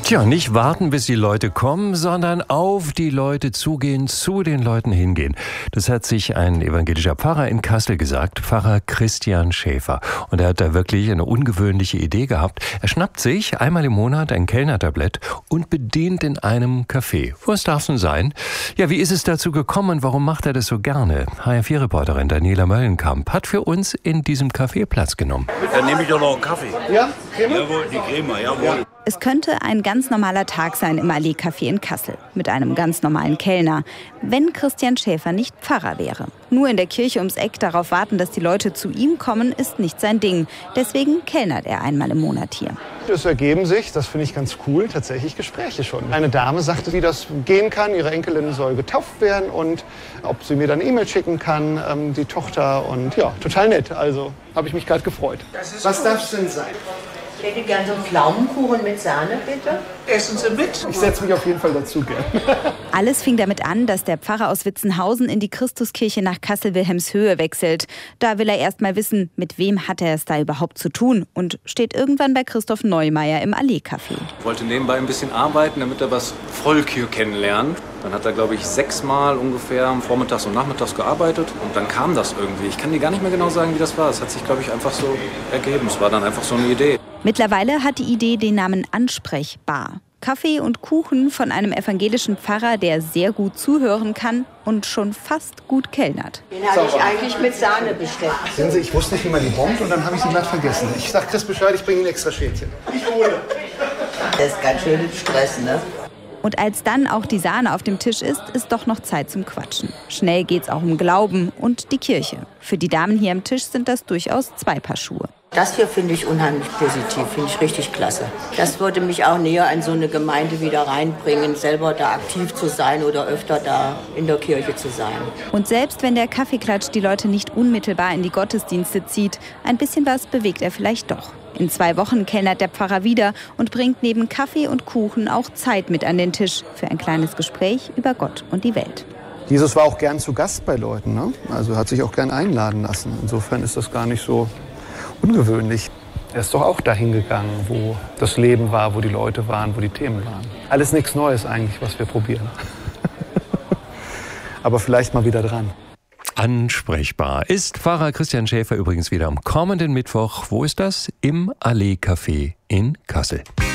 Tja, nicht warten, bis die Leute kommen, sondern auf die Leute zugehen, zu den Leuten hingehen. Das hat sich ein evangelischer Pfarrer in Kassel gesagt, Pfarrer Christian Schäfer. Und er hat da wirklich eine ungewöhnliche Idee gehabt. Er schnappt sich einmal im Monat ein Kellnertablett und bedient in einem Café. Was darf es denn sein? Ja, wie ist es dazu gekommen? Warum macht er das so gerne? HR4-Reporterin Daniela Möllenkamp hat für uns in diesem Café Platz genommen. Dann nehme ich doch noch einen Kaffee. Ja, Creme? Jawohl, die Creme, jawohl. Es könnte ein ganz normaler Tag sein im Allee-Café in Kassel mit einem ganz normalen Kellner, wenn Christian Schäfer nicht Pfarrer wäre. Nur in der Kirche ums Eck darauf warten, dass die Leute zu ihm kommen, ist nicht sein Ding. Deswegen kellnert er einmal im Monat hier. Es ergeben sich, das finde ich ganz cool, tatsächlich Gespräche schon. Eine Dame sagte, wie das gehen kann. Ihre Enkelin soll getauft werden und ob sie mir dann eine E-Mail schicken kann, die Tochter. Und ja, total nett. Also habe ich mich gerade gefreut. Was darf es denn sein? Ich hätte gern so einen Pflaumenkuchen mit Sahne, bitte. Essen Sie mit? Ich setze mich auf jeden Fall dazu gern. Alles fing damit an, dass der Pfarrer aus Witzenhausen in die Christuskirche nach Kassel-Wilhelmshöhe wechselt. Da will er erst mal wissen, mit wem hat er es da überhaupt zu tun und steht irgendwann bei Christoph Neumeier im Allee-Café. Ich wollte nebenbei ein bisschen arbeiten, damit er das Volk hier kennenlernt. Dann hat er, glaube ich, 6-mal ungefähr vormittags und nachmittags gearbeitet. Und dann kam das irgendwie. Ich kann dir gar nicht mehr genau sagen, wie das war. Es hat sich, glaube ich, einfach so ergeben. Es war dann einfach so eine Idee. Mittlerweile hat die Idee den Namen Ansprechbar. Kaffee und Kuchen von einem evangelischen Pfarrer, der sehr gut zuhören kann und schon fast gut kellnert. Den habe ich eigentlich mit Sahne bestellt. Sehen Sie, ich wusste nicht, wie man die bombt und dann habe ich sie glatt vergessen. Ich sag Chris Bescheid, ich bringe Ihnen extra Schälchen. Ich hole. Das ist ganz schön im Stress, ne? Und als dann auch die Sahne auf dem Tisch ist doch noch Zeit zum Quatschen. Schnell geht's auch um Glauben und die Kirche. Für die Damen hier am Tisch sind das durchaus 2 Paar Schuhe. Das hier finde ich unheimlich positiv, finde ich richtig klasse. Das würde mich auch näher in so eine Gemeinde wieder reinbringen, selber da aktiv zu sein oder öfter da in der Kirche zu sein. Und selbst wenn der Kaffeeklatsch die Leute nicht unmittelbar in die Gottesdienste zieht, ein bisschen was bewegt er vielleicht doch. In 2 Wochen kellnert der Pfarrer wieder und bringt neben Kaffee und Kuchen auch Zeit mit an den Tisch für ein kleines Gespräch über Gott und die Welt. Jesus war auch gern zu Gast bei Leuten, ne? Also hat sich auch gern einladen lassen. Insofern ist das gar nicht so ungewöhnlich. Er ist doch auch dahin gegangen, wo das Leben war, wo die Leute waren, wo die Themen waren. Alles nichts Neues eigentlich, was wir probieren. Aber vielleicht mal wieder dran. Ansprechbar ist Pfarrer Christian Schäfer übrigens wieder am kommenden Mittwoch. Wo ist das? Im Allee-Café in Kassel.